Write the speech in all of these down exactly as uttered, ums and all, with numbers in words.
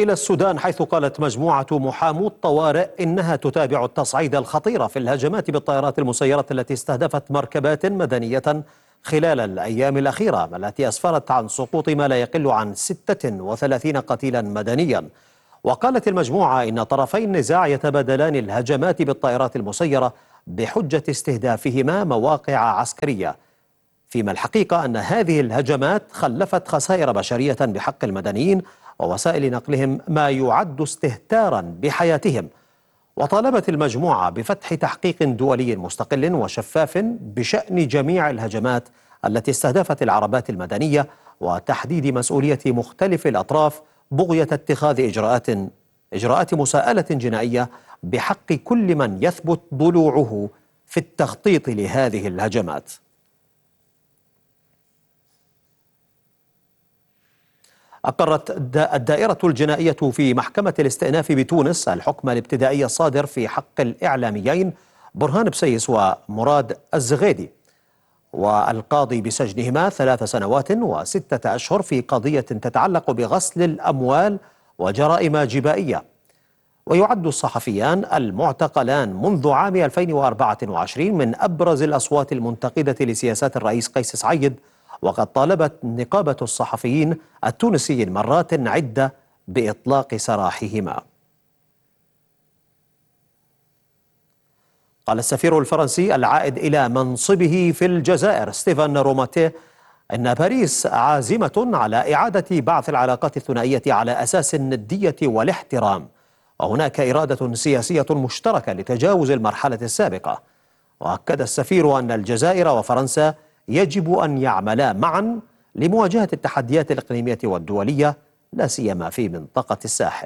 إلى السودان، حيث قالت مجموعة محامو الطوارئ إنها تتابع التصعيد الخطير في الهجمات بالطائرات المسيرة التي استهدفت مركبات مدنية خلال الأيام الأخيرة، التي أسفرت عن سقوط ما لا يقل عن ستة وثلاثين قتيلا مدنيا. وقالت المجموعة إن طرفي النزاع يتبادلان الهجمات بالطائرات المسيرة بحجة استهدافهما مواقع عسكرية، فيما الحقيقة أن هذه الهجمات خلفت خسائر بشرية بحق المدنيين ووسائل نقلهم، ما يعد استهتارا بحياتهم. وطالبت المجموعة بفتح تحقيق دولي مستقل وشفاف بشأن جميع الهجمات التي استهدفت العربات المدنية، وتحديد مسؤولية مختلف الأطراف بغية اتخاذ إجراءات إجراءات مساءلة جنائية بحق كل من يثبت ضلوعه في التخطيط لهذه الهجمات. أقرت الدائرة الجنائية في محكمة الاستئناف بتونس الحكم الابتدائي الصادر في حق الإعلاميين برهان بسيس ومراد الزغيدي، والقاضي بسجنهما ثلاث سنوات وستة أشهر في قضية تتعلق بغسل الأموال وجرائم جبائية. ويعد الصحفيان المعتقلان منذ عام ألفين وأربعة وعشرين من أبرز الأصوات المنتقدة لسياسات الرئيس قيس سعيد، وقد طالبت نقابة الصحفيين التونسيين مرات عدة بإطلاق سراحهما. قال السفير الفرنسي العائد إلى منصبه في الجزائر ستيفان روماتيه إن باريس عازمة على إعادة بعث العلاقات الثنائية على أساس الندية والاحترام، وهناك إرادة سياسية مشتركة لتجاوز المرحلة السابقة. وأكد السفير أن الجزائر وفرنسا يجب أن يعملا معا لمواجهة التحديات الإقليمية والدولية، لا سيما في منطقة الساحل.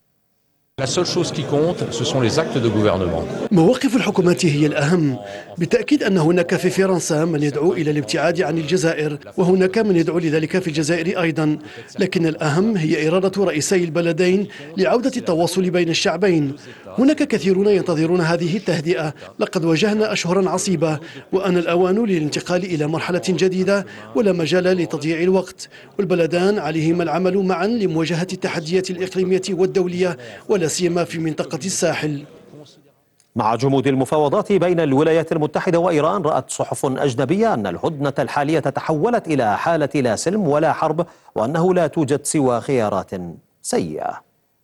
مواقف الحكومات هي الأهم. بالتأكيد أن هناك في فرنسا من يدعو إلى الابتعاد عن الجزائر، وهناك من يدعو لذلك في الجزائر أيضا، لكن الأهم هي إرادة رئيسي البلدين لعودة التواصل بين الشعبين. هناك كثيرون ينتظرون هذه التهدئة، لقد واجهنا أشهرا عصيبة، وأن الأوان للانتقال إلى مرحلة جديدة ولا مجال لتضييع الوقت، والبلدان عليهما العمل معا لمواجهة التحديات الإقليمية والدولية ولا سيما في منطقة الساحل. مع جمود المفاوضات بين الولايات المتحدة وإيران، رأت صحف أجنبية أن الهدنة الحالية تحولت إلى حالة لا سلم ولا حرب، وأنه لا توجد سوى خيارات سيئة.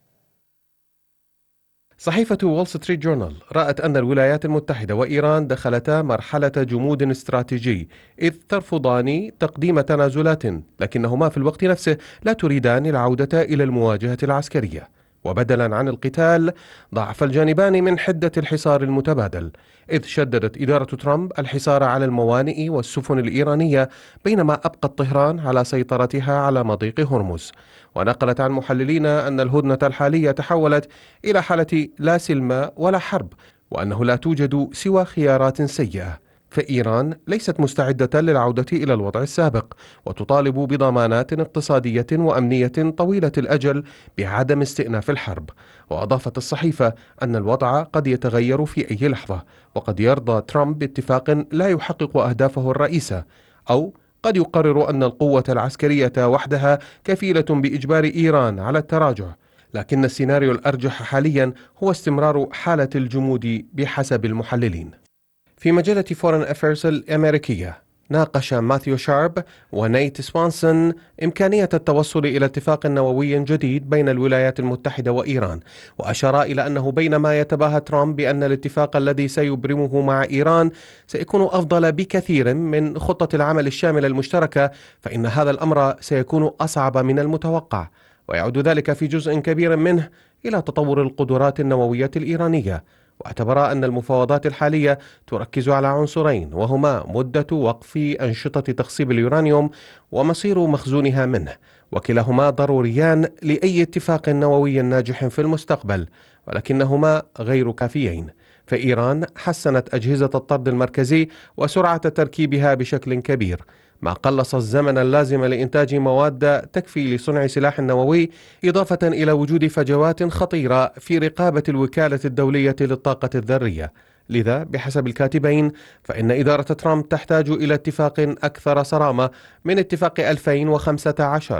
صحيفة وول ستريت جورنال رأت أن الولايات المتحدة وإيران دخلتا مرحلة جمود استراتيجي، إذ ترفضان تقديم تنازلات، لكنهما في الوقت نفسه لا تريدان العودة إلى المواجهة العسكرية. وبدلا عن القتال ضعف الجانبان من حدة الحصار المتبادل، إذ شددت إدارة ترامب الحصار على الموانئ والسفن الإيرانية، بينما أبقت طهران على سيطرتها على مضيق هرمز. ونقلت عن محللين أن الهدنة الحالية تحولت إلى حالة لا سلم ولا حرب، وأنه لا توجد سوى خيارات سيئة. فإيران ليست مستعدة للعودة إلى الوضع السابق، وتطالب بضمانات اقتصادية وأمنية طويلة الأجل بعدم استئناف الحرب. وأضافت الصحيفة أن الوضع قد يتغير في أي لحظة، وقد يرضى ترامب باتفاق لا يحقق أهدافه الرئيسة، أو قد يقرر أن القوة العسكرية وحدها كفيلة بإجبار إيران على التراجع. لكن السيناريو الأرجح حاليا هو استمرار حالة الجمود بحسب المحللين. في مجلة فورن أفيرز الأمريكية ناقش ماثيو شارب ونيت سوانسون إمكانية التوصل إلى اتفاق نووي جديد بين الولايات المتحدة وإيران، وأشار إلى أنه بينما يتباهى ترامب بأن الاتفاق الذي سيبرمه مع إيران سيكون أفضل بكثير من خطة العمل الشاملة المشتركة، فإن هذا الأمر سيكون أصعب من المتوقع، ويعود ذلك في جزء كبير منه إلى تطور القدرات النووية الإيرانية. واعتبر أن المفاوضات الحالية تركز على عنصرين، وهما مدة وقف أنشطة تخصيب اليورانيوم ومصير مخزونها منه، وكلاهما ضروريان لأي اتفاق نووي ناجح في المستقبل، ولكنهما غير كافيين. فإيران حسنت أجهزة الطرد المركزي وسرعة تركيبها بشكل كبير، ما قلص الزمن اللازم لإنتاج مواد تكفي لصنع سلاح نووي، إضافة إلى وجود فجوات خطيرة في رقابة الوكالة الدولية للطاقة الذرية. لذا بحسب الكاتبين فإن إدارة ترامب تحتاج إلى اتفاق أكثر صرامة من اتفاق ألفين وخمسة عشر،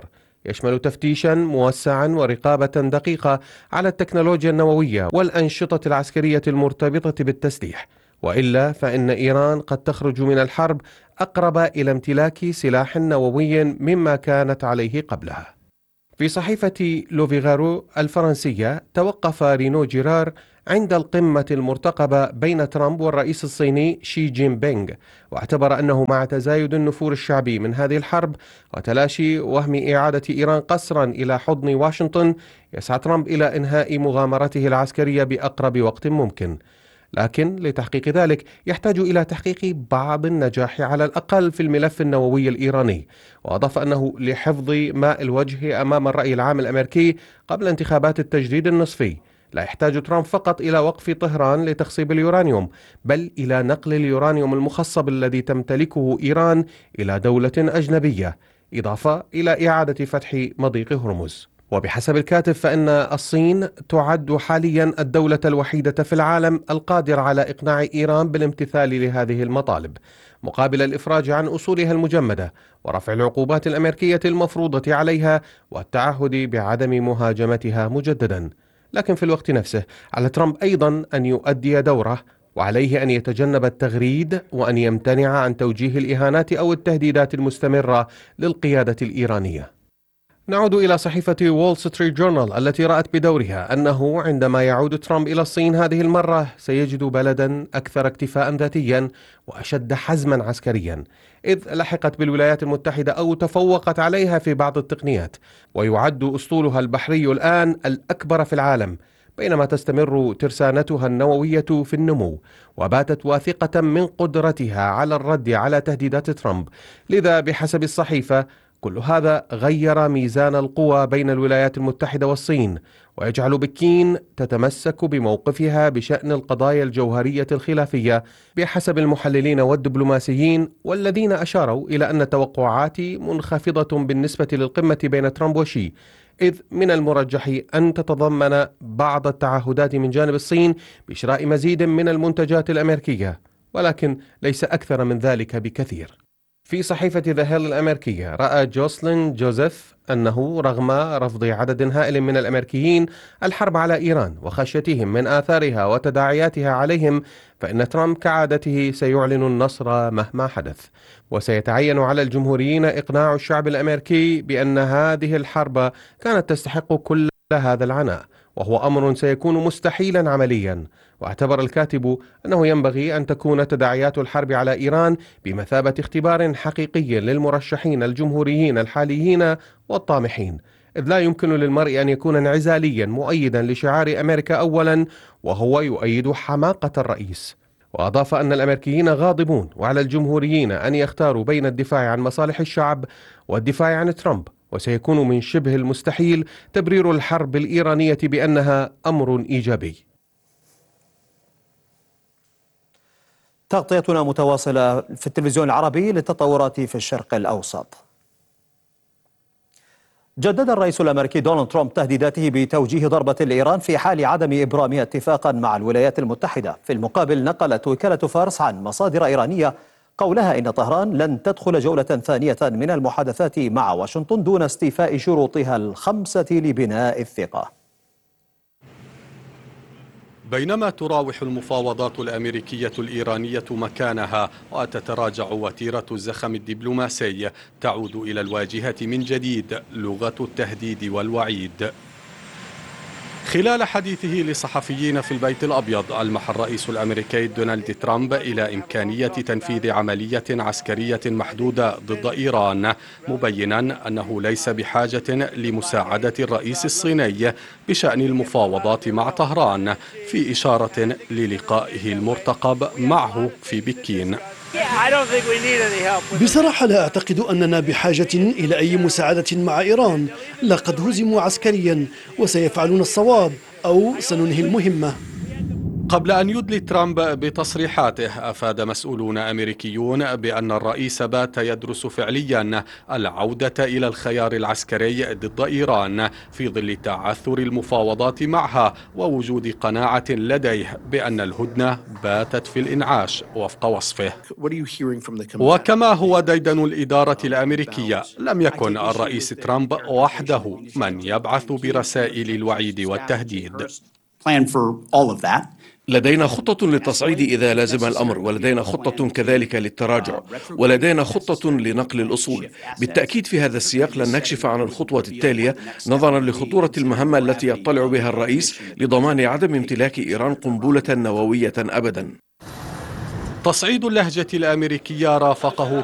يشمل تفتيشا موسعا ورقابة دقيقة على التكنولوجيا النووية والأنشطة العسكرية المرتبطة بالتسليح، وإلا فإن إيران قد تخرج من الحرب أقرب إلى امتلاك سلاح نووي مما كانت عليه قبلها. في صحيفة لوفيغارو الفرنسية توقف رينو جيرار عند القمة المرتقبة بين ترامب والرئيس الصيني شي جين بينغ، واعتبر أنه مع تزايد النفور الشعبي من هذه الحرب وتلاشي وهم إعادة إيران قسرا إلى حضن واشنطن، يسعى ترامب إلى إنهاء مغامرته العسكرية بأقرب وقت ممكن. لكن لتحقيق ذلك يحتاج إلى تحقيق بعض النجاح على الأقل في الملف النووي الإيراني، وأضاف أنه لحفظ ماء الوجه أمام الرأي العام الأمريكي قبل انتخابات التجديد النصفي لا يحتاج ترامب فقط إلى وقف طهران لتخصيب اليورانيوم، بل إلى نقل اليورانيوم المخصب الذي تمتلكه إيران إلى دولة أجنبية، إضافة إلى إعادة فتح مضيق هرمز. وبحسب الكاتب فإن الصين تعد حاليا الدولة الوحيدة في العالم القادرة على إقناع إيران بالامتثال لهذه المطالب مقابل الإفراج عن أصولها المجمدة ورفع العقوبات الأمريكية المفروضة عليها والتعهد بعدم مهاجمتها مجددا. لكن في الوقت نفسه على ترامب أيضا أن يؤدي دوره، وعليه أن يتجنب التغريد وأن يمتنع عن توجيه الإهانات أو التهديدات المستمرة للقيادة الإيرانية. نعود إلى صحيفة وول ستريت جورنال التي رأت بدورها أنه عندما يعود ترامب إلى الصين هذه المرة سيجد بلدا أكثر اكتفاء ذاتيا وأشد حزما عسكريا، إذ لحقت بالولايات المتحدة أو تفوقت عليها في بعض التقنيات، ويعد أسطولها البحري الآن الأكبر في العالم، بينما تستمر ترسانتها النووية في النمو، وباتت واثقة من قدرتها على الرد على تهديدات ترامب. لذا بحسب الصحيفة كل هذا غير ميزان القوى بين الولايات المتحدة والصين، ويجعل بكين تتمسك بموقفها بشأن القضايا الجوهرية الخلافية بحسب المحللين والدبلوماسيين، والذين أشاروا إلى أن التوقعات منخفضة بالنسبة للقمة بين ترامب وشي، إذ من المرجح أن تتضمن بعض التعهدات من جانب الصين بشراء مزيد من المنتجات الأمريكية، ولكن ليس أكثر من ذلك بكثير. في صحيفة ذا هيل الأمريكية رأى جوسلين جوزيف أنه رغم رفض عدد هائل من الأمريكيين الحرب على إيران وخشيتهم من آثارها وتداعياتها عليهم، فإن ترامب كعادته سيعلن النصر مهما حدث، وسيتعين على الجمهوريين إقناع الشعب الأمريكي بأن هذه الحرب كانت تستحق كل هذا العناء، وهو أمر سيكون مستحيلا عمليا. واعتبر الكاتب أنه ينبغي أن تكون تداعيات الحرب على إيران بمثابة اختبار حقيقي للمرشحين الجمهوريين الحاليين والطامحين، إذ لا يمكن للمرء أن يكون انعزاليا مؤيدا لشعار أمريكا أولا وهو يؤيد حماقة الرئيس. وأضاف أن الأمريكيين غاضبون، وعلى الجمهوريين أن يختاروا بين الدفاع عن مصالح الشعب والدفاع عن ترامب، وسيكون من شبه المستحيل تبرير الحرب الإيرانية بأنها أمر إيجابي. تغطيتنا متواصلة في التلفزيون العربي للتطورات في الشرق الأوسط. جدد الرئيس الأمريكي دونالد ترامب تهديداته بتوجيه ضربة لإيران في حال عدم إبرامها اتفاقا مع الولايات المتحدة. في المقابل نقلت وكالة فارس عن مصادر إيرانية قولها إن طهران لن تدخل جولة ثانية من المحادثات مع واشنطن دون استيفاء شروطها الخمسة لبناء الثقة. بينما تراوح المفاوضات الأمريكية الإيرانية مكانها وتتراجع وتيرة الزخم الدبلوماسي، تعود إلى الواجهة من جديد لغة التهديد والوعيد. خلال حديثه لصحفيين في البيت الأبيض، ألمح الرئيس الأمريكي دونالد ترامب إلى إمكانية تنفيذ عملية عسكرية محدودة ضد إيران، مبينا أنه ليس بحاجة لمساعدة الرئيس الصيني بشأن المفاوضات مع طهران، في إشارة للقائه المرتقب معه في بكين. بصراحة لا أعتقد أننا بحاجة إلى أي مساعدة مع إيران، لقد هزموا عسكريا وسيفعلون الصواب أو سننهي المهمة. قبل أن يدلي ترامب بتصريحاته، أفاد مسؤولون أمريكيون بأن الرئيس بات يدرس فعليا العودة إلى الخيار العسكري ضد إيران في ظل تعثر المفاوضات معها ووجود قناعة لديه بأن الهدنة باتت في الإنعاش وفق وصفه. وكما هو ديدن الإدارة الأمريكية، لم يكن الرئيس ترامب وحده من يبعث برسائل الوعيد والتهديد. لدينا خطة للتصعيد إذا لازم الأمر، ولدينا خطة كذلك للتراجع، ولدينا خطة لنقل الأصول. بالتأكيد في هذا السياق لن نكشف عن الخطوة التالية نظرا لخطورة المهمة التي يطلع بها الرئيس لضمان عدم امتلاك إيران قنبلة نووية أبدا. تصعيد اللهجة الأمريكية رافقه